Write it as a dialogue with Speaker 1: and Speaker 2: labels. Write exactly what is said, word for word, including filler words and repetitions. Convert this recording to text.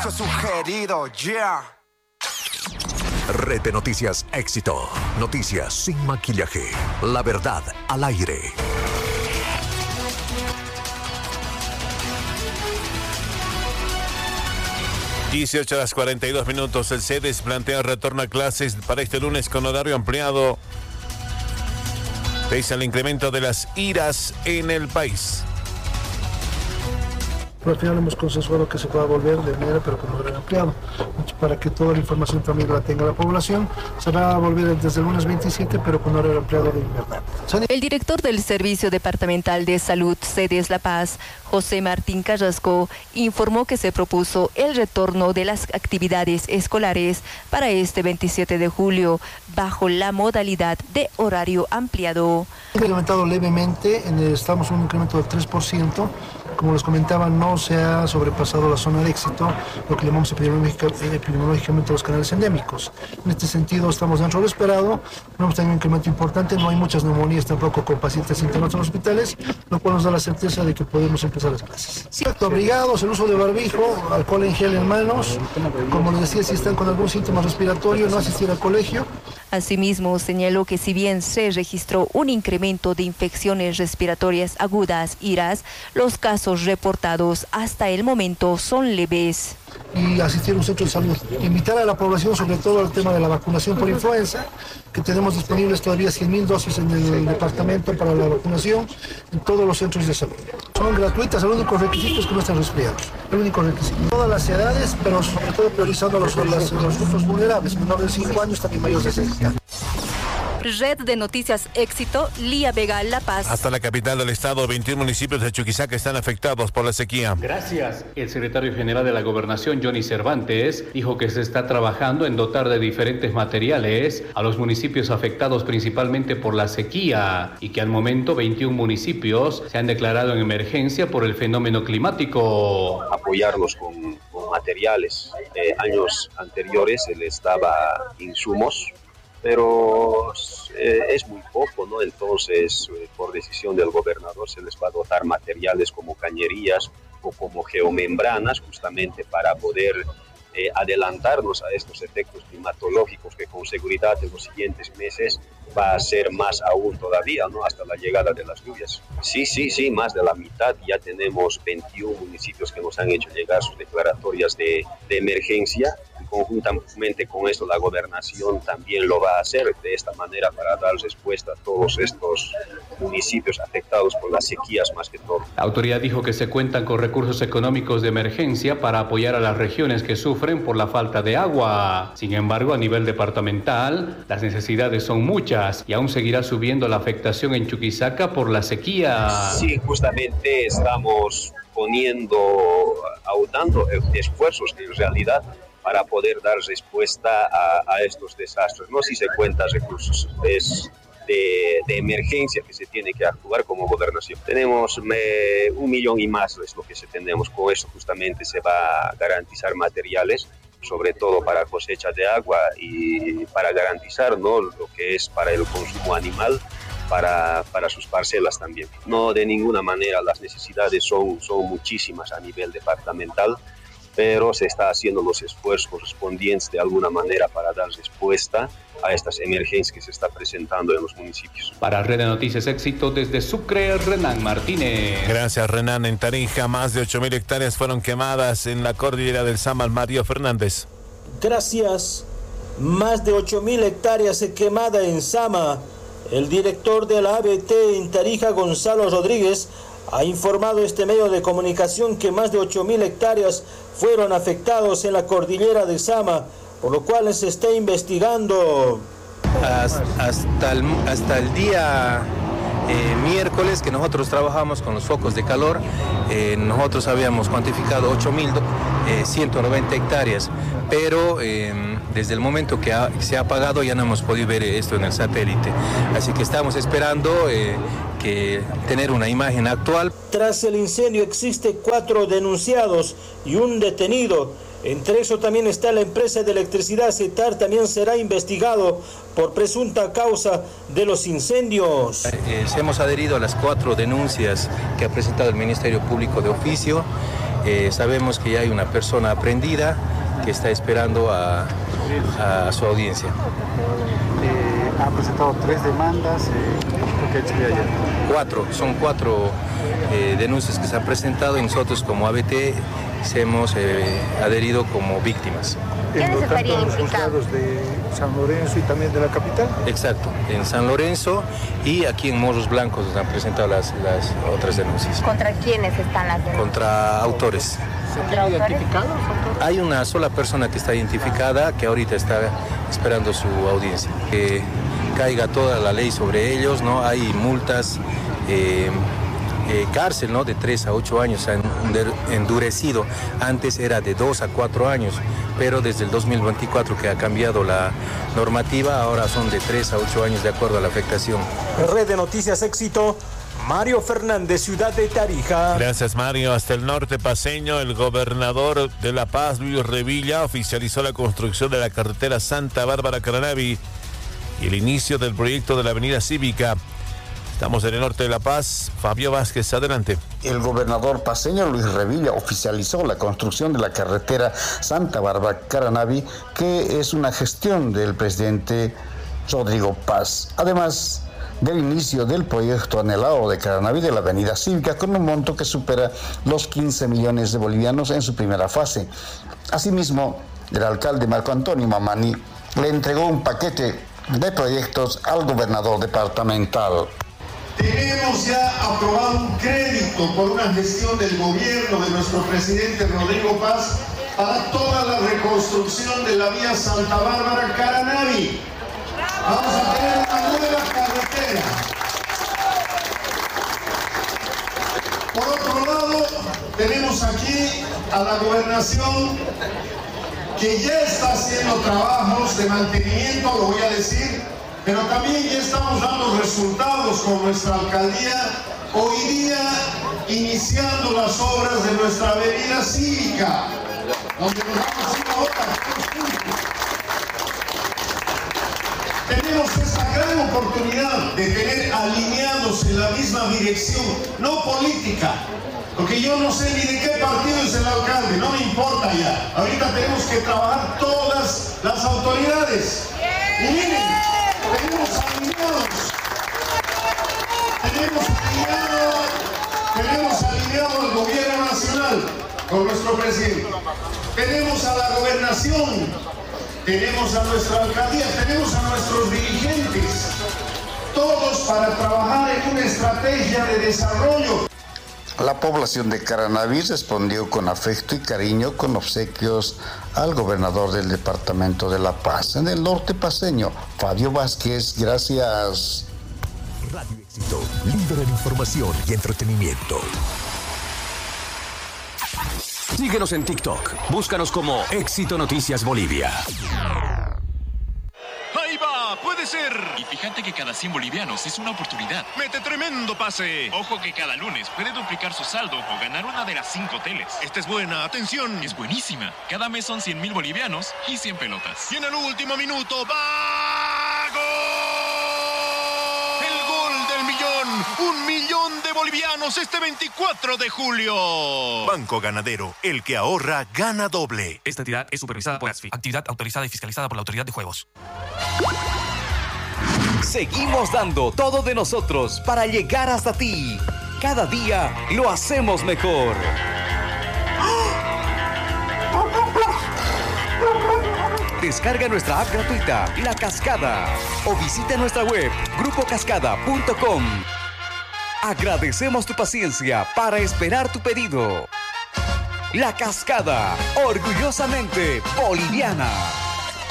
Speaker 1: Eso es sugerido, yeah.
Speaker 2: Red de Noticias Éxito. Noticias sin maquillaje. La verdad al aire.
Speaker 3: dieciocho horas cuarenta y dos minutos. El CEDES plantea retorno a clases para este lunes con horario ampliado, pese al incremento de las iras en el país.
Speaker 4: Pero al final hemos consensuado que se pueda volver de manera, pero con horario ampliado, para que toda la información también la tenga la población. Se va a volver desde el lunes veintisiete, pero con horario ampliado de invierno.
Speaker 5: El director del Servicio Departamental de Salud CEDES La Paz, José Martín Carrasco, informó que se propuso el retorno de las actividades escolares para este veintisiete de julio, bajo la modalidad de horario ampliado.
Speaker 4: Ha incrementado levemente, estamos en un incremento del tres por ciento. Como les comentaba, no se ha sobrepasado la zona de éxito, lo que llamamos epidemiológicamente los canales endémicos. En este sentido, estamos dentro de lo esperado, no hemos tenido un incremento importante, no hay muchas neumonías tampoco con pacientes internados en los hospitales, lo cual nos da la certeza de que podemos empezar las clases. Sí, abrigados, el uso de barbijo, alcohol en gel en manos, como les decía, si están con algún síntoma respiratorio, no asistir al colegio.
Speaker 5: Asimismo, señaló que si bien se registró un incremento de infecciones respiratorias agudas, IRAS, los casos reportados hasta el momento son leves.
Speaker 4: Y asistir a un centro de salud. Invitar a la población sobre todo al tema de la vacunación por influenza, que tenemos disponibles todavía cien mil dosis en el departamento para la vacunación en todos los centros de salud. Son gratuitas, el único requisito es que no estén resfriados. El único requisito. Todas las edades, pero sobre todo priorizando a los, los, los grupos vulnerables, menores de cinco años, también mayores de sesenta años.
Speaker 5: Red de Noticias Éxito, Lía Vega, La Paz.
Speaker 3: Hasta la capital del estado, veintiún municipios de Chuquisaca están afectados por la sequía.
Speaker 6: Gracias. El secretario general de la Gobernación, Johnny Cervantes, dijo que se está trabajando en dotar de diferentes materiales a los municipios afectados principalmente por la sequía y que al momento veintiún municipios se han declarado en emergencia por el fenómeno climático.
Speaker 7: Apoyarlos con, con materiales. Eh, años anteriores se les daba insumos, pero eh, es muy poco, ¿no? Entonces, eh, por decisión del gobernador, se les va a dotar materiales como cañerías o como geomembranas, justamente para poder eh, adelantarnos a estos efectos climatológicos que con seguridad en los siguientes meses va a ser más aún todavía, ¿no? Hasta la llegada de las lluvias. Sí, sí, sí, más de la mitad. Ya tenemos veintiún municipios que nos han hecho llegar sus declaratorias de, de emergencia. Conjuntamente con esto, la gobernación también lo va a hacer de esta manera para dar respuesta a todos estos municipios afectados por las sequías más que todo.
Speaker 6: La autoridad dijo que se cuentan con recursos económicos de emergencia para apoyar a las regiones que sufren por la falta de agua. Sin embargo, a nivel departamental, las necesidades son muchas y aún seguirá subiendo la afectación en Chuquisaca por la sequía.
Speaker 7: Sí, justamente estamos poniendo, audando esfuerzos en realidad para poder dar respuesta a, a estos desastres. No si se cuentan recursos, es de, de emergencia que se tiene que actuar como gobernación. Tenemos me, un millón y más es lo que se tenemos. Con eso justamente se va a garantizar materiales, sobre todo para cosecha de agua y para garantizar, ¿no?, lo que es para el consumo animal, para, para sus parcelas también. No, de ninguna manera, las necesidades son, son muchísimas a nivel departamental, pero se está haciendo los esfuerzos correspondientes de alguna manera para dar respuesta a estas emergencias que se está presentando en los municipios.
Speaker 6: Para Red de Noticias Éxito, desde Sucre, Renan Martínez.
Speaker 3: Gracias, Renan. En Tarija, más de ocho mil hectáreas fueron quemadas en la cordillera del Sama. Mario Fernández.
Speaker 8: Gracias. Más de ocho mil hectáreas se quemada en Sama. El director de la A B T en Tarija, Gonzalo Rodríguez, ha informado este medio de comunicación que más de ocho mil hectáreas fueron afectados en la cordillera de Sama, por lo cual se está investigando.
Speaker 9: Hasta el, hasta el día eh, miércoles que nosotros trabajamos con los focos de calor, eh, nosotros habíamos cuantificado ocho mil ciento noventa hectáreas, pero eh, desde el momento que ha, se ha apagado ya no hemos podido ver esto en el satélite. Así que estamos esperando eh, que tener una imagen actual.
Speaker 8: Tras el incendio existe cuatro denunciados y un detenido. Entre eso también está la empresa de electricidad CETAR, también será investigado por presunta causa de los incendios.
Speaker 9: Eh, hemos adherido a las cuatro denuncias que ha presentado el Ministerio Público de Oficio Eh, sabemos que ya hay una persona aprendida que está esperando a, a su audiencia.
Speaker 10: Eh, han presentado tres demandas, eh, ¿qué explica ayer?
Speaker 9: Cuatro, son cuatro eh, denuncias que se han presentado y nosotros como A B T hemos eh, adherido como víctimas.
Speaker 10: ¿Quiénes estarían implicados? ¿De San Lorenzo y también de la capital?
Speaker 9: Exacto, en San Lorenzo y aquí en Morros Blancos nos han presentado las, las otras denuncias.
Speaker 11: ¿Contra quiénes están las denuncias?
Speaker 9: Contra autores.
Speaker 10: ¿Se han identificado los autores?
Speaker 9: Hay una sola persona que está identificada que ahorita está esperando su audiencia. Que caiga toda la ley sobre ellos, ¿no? Hay multas, eh, eh, cárcel, ¿no? De tres a ocho años, se han endurecido. Antes era de dos a cuatro años, pero desde el dos mil veinticuatro que ha cambiado la normativa, ahora son de tres a ocho años de acuerdo a la afectación.
Speaker 8: Red de Noticias Éxito, Mario Fernández, Ciudad de Tarija.
Speaker 3: Gracias, Mario. Hasta el norte paseño, el gobernador de La Paz, Luis Revilla, oficializó la construcción de la carretera Santa Bárbara-Caranavi y el inicio del proyecto de la avenida Cívica. Estamos en el norte de La Paz. Fabio Vázquez, adelante.
Speaker 12: El gobernador paceño Luis Revilla oficializó la construcción de la carretera Santa Bárbara-Caranavi, que es una gestión del presidente Rodrigo Paz. Además del inicio del proyecto anhelado de Caranavi de la avenida Cívica, con un monto que supera los quince millones de bolivianos en su primera fase. Asimismo, el alcalde Marco Antonio Mamani le entregó un paquete de proyectos al gobernador departamental.
Speaker 13: Tenemos ya aprobado un crédito por una gestión del gobierno de nuestro presidente Rodrigo Paz para toda la reconstrucción de la vía Santa Bárbara-Caranavi. Vamos a tener una nueva carretera. Por otro lado, tenemos aquí a la gobernación que ya está haciendo trabajos de mantenimiento, lo voy a decir, pero también ya estamos dando resultados con nuestra alcaldía, hoy día iniciando las obras de nuestra avenida Cívica, donde nos damos una hora todos juntos. Tenemos esta gran oportunidad de tener alineados en la misma dirección, no política, porque yo no sé ni de qué partido es el alcalde, no me importa ya. Ahorita tenemos que trabajar todas las autoridades. Y miren, tenemos alineados, tenemos alineado, tenemos alineado al gobierno nacional con nuestro presidente. Tenemos a la gobernación, tenemos a nuestra alcaldía, tenemos a nuestros dirigentes, todos para trabajar en una estrategia de desarrollo.
Speaker 12: La población de Caranavi respondió con afecto y cariño con obsequios al gobernador del departamento de La Paz. En el norte paceño, Fabio Vázquez, gracias.
Speaker 2: Radio Éxito, líder en información y entretenimiento.
Speaker 14: Síguenos en TikTok. Búscanos como Éxito Noticias Bolivia.
Speaker 15: ¡Ahí va! ¡Puede ser! Y fíjate que cada cien bolivianos es una oportunidad. ¡Mete tremendo pase! Ojo que cada lunes puede duplicar su saldo o ganar una de las cinco teles. Esta es buena, atención. Es buenísima. Cada mes son cien mil bolivianos y cien pelotas. Y en el último minuto va... ¡Gol! ¡El gol del millón! ¡Un millón de bolivianos este veinticuatro de julio!
Speaker 16: Banco Ganadero, el que ahorra, gana doble.
Speaker 17: Esta entidad es supervisada por ASFI, actividad autorizada y fiscalizada por la Autoridad de Juegos.
Speaker 18: Seguimos dando todo de nosotros para llegar hasta ti. Cada día lo hacemos mejor. Descarga nuestra app gratuita, La Cascada, o visita nuestra web, grupo cascada punto com. Agradecemos tu paciencia para esperar tu pedido. La Cascada, orgullosamente boliviana.